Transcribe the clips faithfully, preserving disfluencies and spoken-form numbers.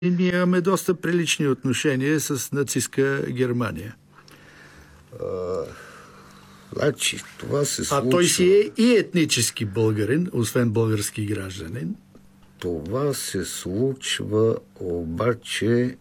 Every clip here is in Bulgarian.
И ние имаме доста прилични отношения с нацистска Германия. А, значи, това се случва... А той си е и етнически българин, освен български гражданин. Това се случва обаче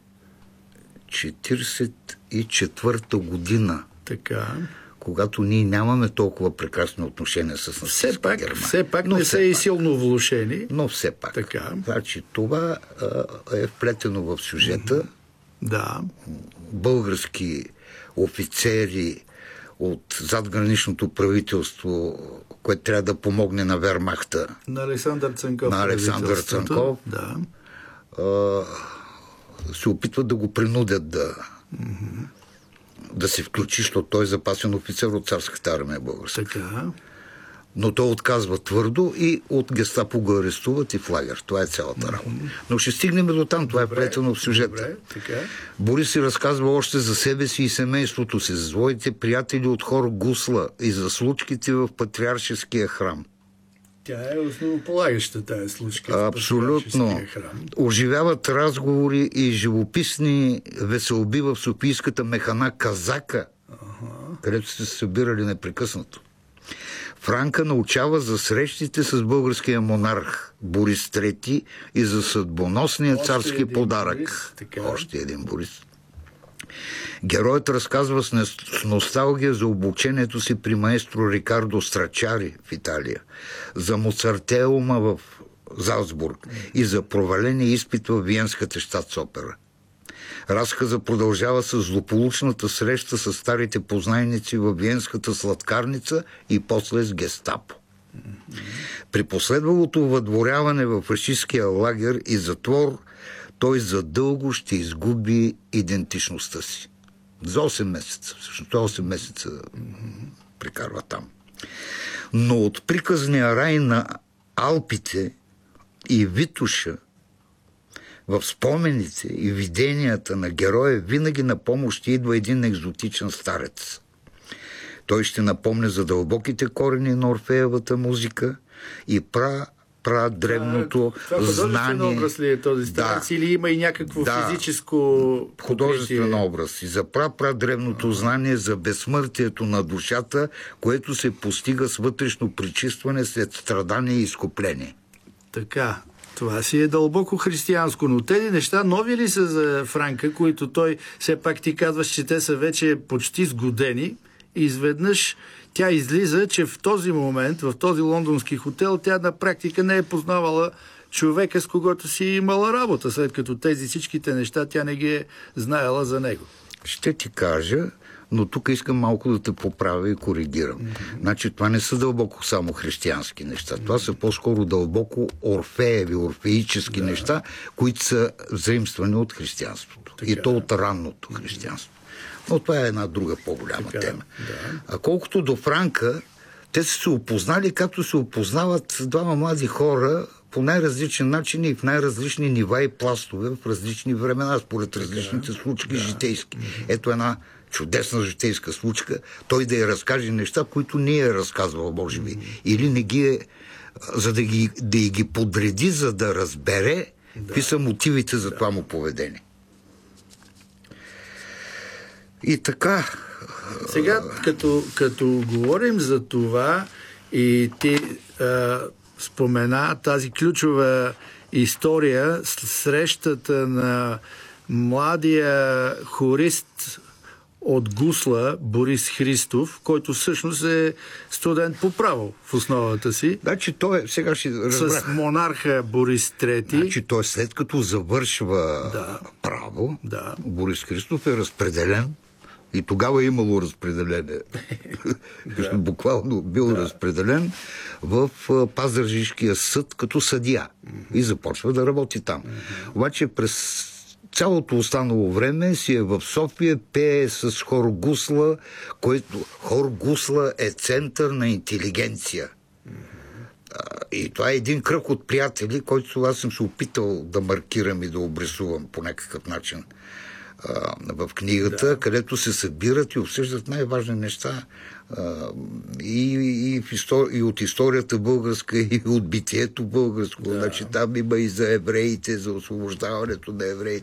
четиридесет и четвърта година. Така. Когато ние нямаме толкова прекрасни отношения с нацистска все пак, Германия. Все пак но не са и силно влошени. Но все пак. Така. Значи, това а, е вплетено в сюжета. Mm-hmm. Да. Български офицери от задграничното правителство, което трябва да помогне на Вермахта. На Александър Цанков. На Александър Цанков. Да. А, се опитват да го принудят да, mm-hmm. да се включи, защото той е запасен офицер от царската армия българска. Така. Но той отказва твърдо и от гестапо го арестуват и в лагер. Това е цялата работа. Mm-hmm. Но ще стигнем до там. Това добре, е плетено в сюжета. Добре, така. Борис си разказва още за себе си и семейството си, за своите приятели от хор Гусла и за случките в Патриаршеския храм. Тя е основополагаща тая случка. Абсолютно. Оживяват разговори и живописни веселби в Софийската механа Казака, uh-huh. където се събирали непрекъснато. Франка научава за срещите с българския монарх Борис трети и за съдбоносния Още царски подарък. Борис, така. Още един Борис. Героят разказва с носталгия за обучението си при маестро Рикардо Страчари в Италия, за Моцартеума в Залцбург и за проваления изпит в Виенската щатсопера. Разказа продължава с злополучната среща с старите познайници в Виенската сладкарница и после с гестапо. При последвалото въдворяване в фашистския лагер и затвор той задълго ще изгуби идентичността си. За осем месеца. Всъщност осем месеца прекарва там. Но от приказния рай на Алпите и Витуша в спомените и виденията на героя винаги на помощ идва един екзотичен старец. Той ще напомня за дълбоките корени на Орфеевата музика и пра пра древното а, знание. Образ ли е този старец, да, или има и някакво да, физическо художествен образ. И за пра пра древното а. знание за безсмъртието на душата, което се постига с вътрешно пречистване след страдание и изкупление. Така. Това си е дълбоко християнско, но тези неща нови ли са за Франка, които той все пак ти казваш, че те са вече почти сгодени и изведнъж тя излиза, че в този момент, в този лондонски хотел, тя на практика не е познавала човека, с когото си имала работа, след като тези всичките неща тя не ги е знаела за него. Ще ти кажа, но тук искам малко да те поправя и коригирам. Mm-hmm. Значи това не са дълбоко само християнски неща. Mm-hmm. Това са по-скоро дълбоко орфееви, орфеически да. неща, които са взаимствани от християнството. Така. И то от ранното християнство. Но това е една друга по-голяма така, тема. Да. А колкото до Франка, те са се опознали, както се опознават двама млади хора по най-различни начини и в най-различни нива и пластове в различни времена, според различните случки да. житейски. Ето една чудесна житейска случка, той да я разкаже неща, които не е разказвал, може би. Или не ги е, за да ги, да ги подреди, за да разбере да. какви са мотивите за да. това му поведение. И така... Сега, като, като говорим за това и ти а, спомена тази ключова история, срещата на младия хорист от Гусла Борис Христов, който всъщност е студент по право в основата си. Значи той сега ще разбрах. С монарха Борис трети. Значи той след като завършва да. право, да. Борис Христов е разпределен и тогава е имало разпределение. да. Буквално бил да. разпределен в Пазарджишкия съд като съдия. Mm-hmm. И започва да работи там. Mm-hmm. Обаче през цялото останало време си е в София, пее с хор Гусла, който хор Гусла е център на интелигенция. Mm-hmm. И това е един кръг от приятели, който аз съм се опитал да маркирам и да обрисувам по някакъв начин а, в книгата, да. където се събират и обсъждат най-важни неща а, и, и, в истори... и от историята българска, и от битието българско. Да. Значи там има и за евреите, за освобождаването на евреите.